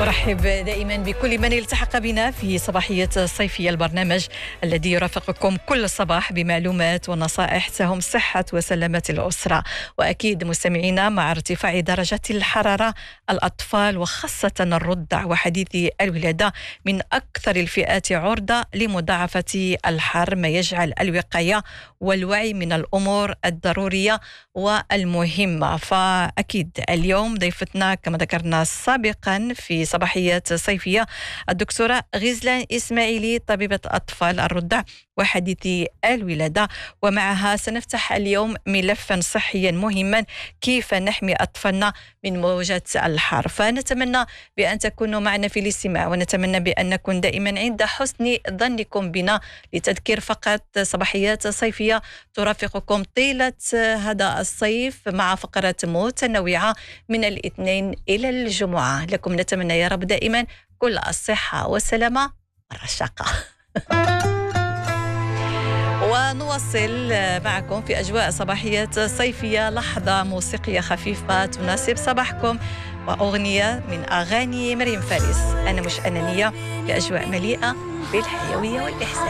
أرحب دائما بكل من التحق بنا في صباحية صيفية، البرنامج الذي يرافقكم كل صباح بمعلومات ونصائح تهم صحة وسلامة الأسرة. وأكيد مستمعينا، مع ارتفاع درجة الحرارة، الأطفال وخاصة الرضع وحديثي الولادة من أكثر الفئات عرضة لمضاعفة الحر، ما يجعل الوقاية والوعي من الأمور الضرورية والمهمة. فأكيد اليوم ضيفتنا كما ذكرنا سابقا في صباحية صيفية الدكتورة غزلان إسماعيلي، طبيبة أطفال الرضع وحديثي الولادة، ومعها سنفتح اليوم ملفا صحيا مهما: كيف نحمي أطفالنا من موجات الحر. فنتمنى بأن تكونوا معنا في الاستماع، ونتمنى بأن نكون دائما عند حسن ظنكم بنا، لتذكير فقط صباحيات صيفية ترافقكم طيلة هذا الصيف مع فقرات متنوعة من الاثنين إلى الجمعة. لكم نتمنى يا رب دائما كل الصحة والسلامة والرشاقة. ونواصل معكم في أجواء صباحيات صيفية لحظة موسيقية خفيفة تناسب صباحكم، وأغنية من أغاني مريم فارس. أنا مش أنانية، في أجواء مليئة بالحيوية والإحساس.